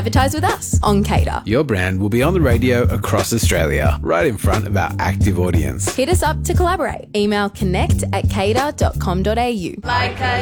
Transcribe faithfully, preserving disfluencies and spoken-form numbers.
Advertise with us on Cater. Your brand will be on the radio across Australia, right in front of our active audience. Hit us up to collaborate. Email connect at cater dot com dot a u. Like a